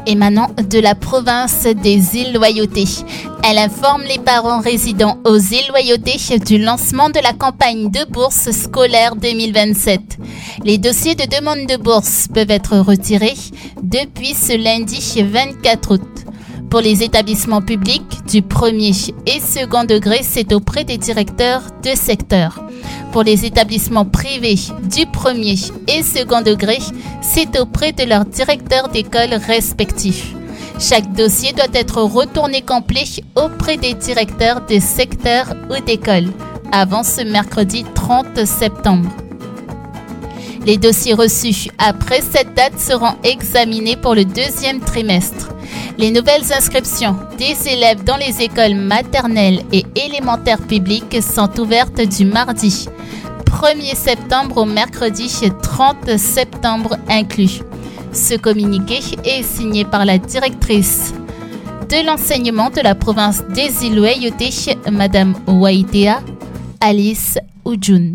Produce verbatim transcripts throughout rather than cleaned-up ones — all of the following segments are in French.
émanant de la province des Îles Loyauté. Elle informe les parents résidant aux Îles Loyauté du lancement de la campagne de bourse scolaire deux mille vingt-sept. Les dossiers de demande de bourse peuvent être retirés depuis ce lundi vingt-quatre août. Pour les établissements publics du premier et second degré, c'est auprès des directeurs de secteur. Pour les établissements privés du premier et second degré, c'est auprès de leurs directeurs d'école respectifs. Chaque dossier doit être retourné complet auprès des directeurs de secteur ou d'école avant ce mercredi trente septembre. Les dossiers reçus après cette date seront examinés pour le deuxième trimestre. Les nouvelles inscriptions des élèves dans les écoles maternelles et élémentaires publiques sont ouvertes du mardi premier septembre au mercredi trente septembre inclus. Ce communiqué est signé par la directrice de l'enseignement de la province des Îles Loyauté, Madame Waitea Alice Ujun.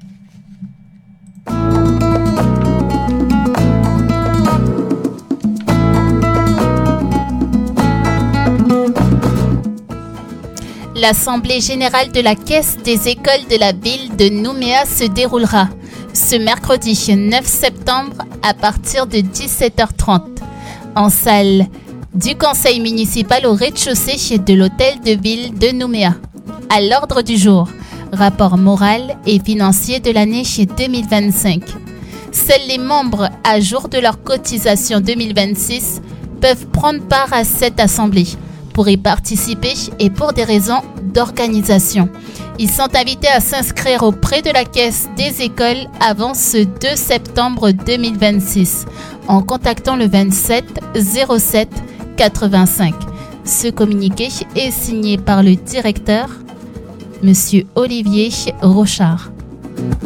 L'Assemblée générale de la Caisse des écoles de la ville de Nouméa se déroulera ce mercredi neuf septembre à partir de dix-sept heures trente en salle du conseil municipal au rez-de-chaussée de l'hôtel de ville de Nouméa. À l'ordre du jour, rapport moral et financier de l'année deux mille vingt-cinq. Seuls les membres à jour de leur cotisation deux mille vingt-six peuvent prendre part à cette assemblée. Pour y participer et pour des raisons d'organisation. Ils sont invités à s'inscrire auprès de la Caisse des écoles avant ce deux septembre deux mille vingt-six en contactant le vingt-sept zéro sept quatre-vingt-cinq. Ce communiqué est signé par le directeur, Monsieur Olivier Rochard.